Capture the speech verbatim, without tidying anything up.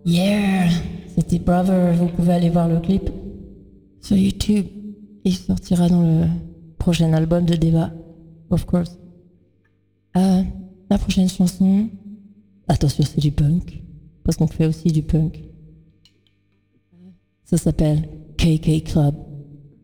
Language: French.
Yeah, c'était Brother, vous pouvez aller voir le clip sur YouTube. Il sortira dans le prochain album de Deva, of course. Euh, la prochaine chanson, attention c'est du punk, parce qu'on fait aussi du punk. Ça s'appelle K K Club.